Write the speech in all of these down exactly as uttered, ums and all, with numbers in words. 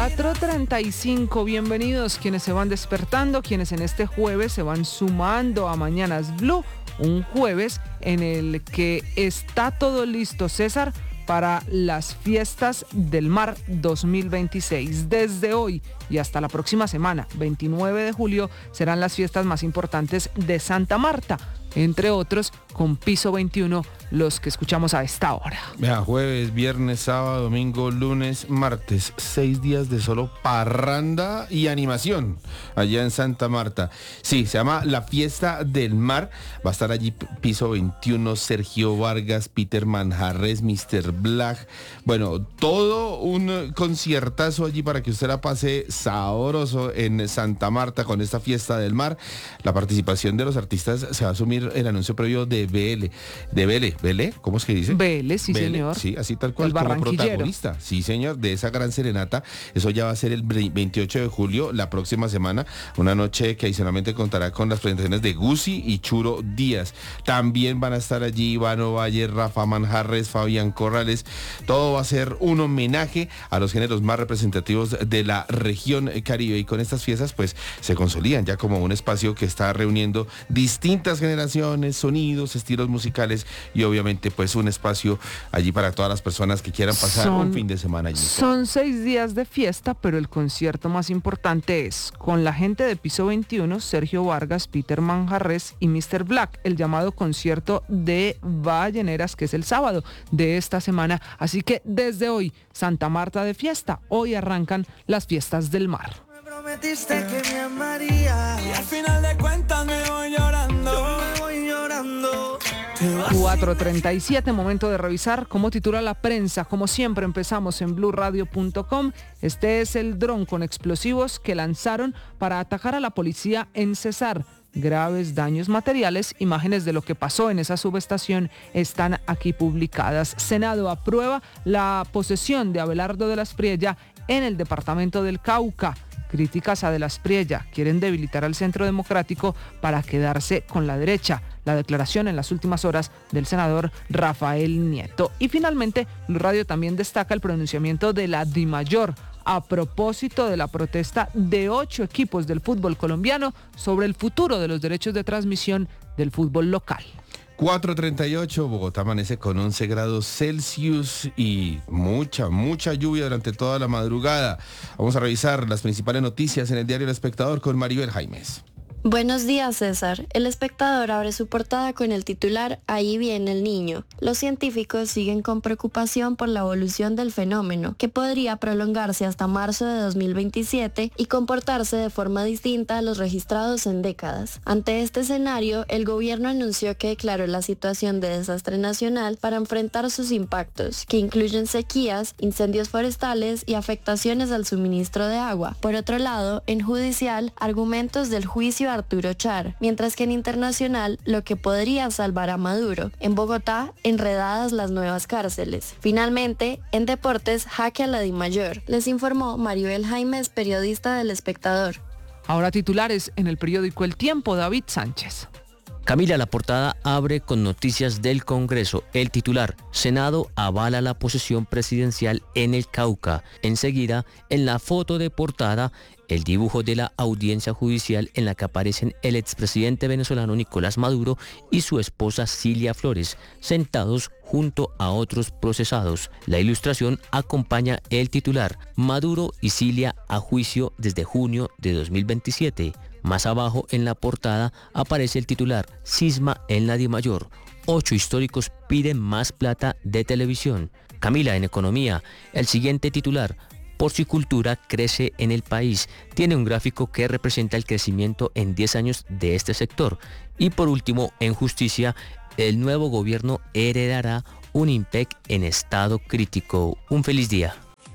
cuatro treinta y cinco, bienvenidos quienes se van despertando, quienes en este jueves se van sumando a Mañanas Blue, un jueves en el que está todo listo, César, para las fiestas del mar dos mil veintiséis. Desde hoy y hasta la próxima semana, veintinueve de julio, serán las fiestas más importantes de Santa Marta, entre otros con Piso veintiuno, los que escuchamos a esta hora. Vea, jueves, viernes, sábado, domingo, lunes, martes, seis días de solo parranda y animación allá en Santa Marta. Sí, se llama La Fiesta del Mar. Va a estar allí Piso veintiuno, Sergio Vargas, Peter Manjarres, mister Black. Bueno, todo un conciertazo allí para que usted la pase sabroso en Santa Marta con esta Fiesta del Mar. La participación de los artistas, se va a asumir el anuncio previo de B L, de B L, ¿B L? ¿Cómo es que dice? B L, sí, B L, señor. Sí, así tal cual, el como protagonista. Sí, señor, de esa gran serenata. Eso ya va a ser el veintiocho de julio, la próxima semana. Una noche que adicionalmente contará con las presentaciones de Gusi y Churo Díaz. También van a estar allí Ivano Valle, Rafa Manjarres, Fabián Corrales. Todo va a ser un homenaje a los géneros más representativos de la región Caribe. Y con estas fiestas, pues, se consolidan ya como un espacio que está reuniendo distintas generaciones, sonidos, estilos musicales y obviamente pues un espacio allí para todas las personas que quieran pasar son, un fin de semana allí. Son seis días de fiesta, pero el concierto más importante es con la gente de Piso veintiuno, Sergio Vargas, Peter Manjarres y mister Black, el llamado concierto de Balleneras, que es el sábado de esta semana. Así que desde hoy, Santa Marta de fiesta. Hoy arrancan las fiestas del mar. Prometiste que me amaría y al final de cuentas me voy llorando, yo me voy llorando. cuatro treinta y siete, momento de revisar cómo titula la prensa. Como siempre empezamos en blue radio punto com. Este es el dron con explosivos que lanzaron para atacar a la policía en Cesar. Graves daños materiales, imágenes de lo que pasó en esa subestación están aquí publicadas. Senado aprueba la posesión de Abelardo de las Priella en el departamento del Cauca. Críticas a de las Priella, quieren debilitar al Centro Democrático para quedarse con la derecha. La declaración en las últimas horas del senador Rafael Nieto. Y finalmente, Blue Radio también destaca el pronunciamiento de la DIMAYOR a propósito de la protesta de ocho equipos del fútbol colombiano sobre el futuro de los derechos de transmisión del fútbol local. cuatro treinta y ocho, Bogotá amanece con once grados Celsius y mucha, mucha lluvia durante toda la madrugada. Vamos a revisar las principales noticias en el diario El Espectador con Maribel Jaimes. Buenos días, César. El Espectador abre su portada con el titular "Ahí viene el niño". Los científicos siguen con preocupación por la evolución del fenómeno, que podría prolongarse hasta marzo de dos mil veintisiete y comportarse de forma distinta a los registrados en décadas. Ante este escenario, el gobierno anunció que declaró la situación de desastre nacional para enfrentar sus impactos, que incluyen sequías, incendios forestales y afectaciones al suministro de agua. Por otro lado, en judicial, argumentos del juicio Arturo Char, mientras que en internacional, lo que podría salvar a Maduro. En Bogotá, enredadas las nuevas cárceles. Finalmente, en deportes, jaque a la DIMAYOR. Les informó Maribel Jaimes, periodista del Espectador. Ahora titulares en el periódico El Tiempo, David Sánchez. Camila, la portada abre con noticias del Congreso. El titular: Senado avala la posesión presidencial en el Cauca. Enseguida, en la foto de portada, el dibujo de la audiencia judicial en la que aparecen el expresidente venezolano Nicolás Maduro y su esposa Cilia Flores, sentados junto a otros procesados. La ilustración acompaña el titular: Maduro y Cilia a juicio desde junio de dos mil veintisiete. Más abajo en la portada aparece el titular: Cisma en la DIMAYOR. Ocho históricos piden más plata de televisión. Camila, en economía, el siguiente titular: Porcicultura crece en el país. Tiene un gráfico que representa el crecimiento en diez años de este sector. Y por último, en justicia, el nuevo gobierno heredará un IMPEC en estado crítico. Un feliz día.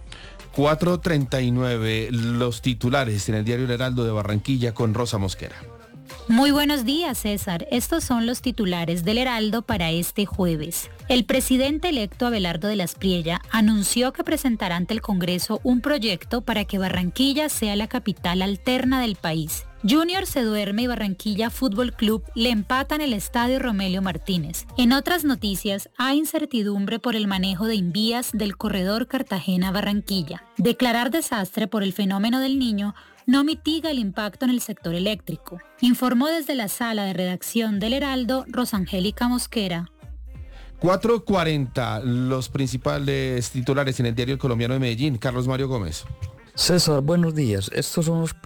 cuatro treinta y nueve, los titulares en el diario El Heraldo de Barranquilla con Rosa Mosquera. Muy buenos días, César. Estos son los titulares del Heraldo para este jueves. El presidente electo Abelardo de la Espriella anunció que presentará ante el Congreso un proyecto para que Barranquilla sea la capital alterna del país. Junior se duerme y Barranquilla Fútbol Club le empatan el estadio Romelio Martínez. En otras noticias, hay incertidumbre por el manejo de invías del corredor Cartagena-Barranquilla. Declarar desastre por el fenómeno del Niño no mitiga el impacto en el sector eléctrico, informó desde la sala de redacción del Heraldo Rosangélica Mosquera. cuatro cuarenta, los principales titulares en el diario El Colombiano de Medellín. Carlos Mario Gómez. César, buenos días. Estos son los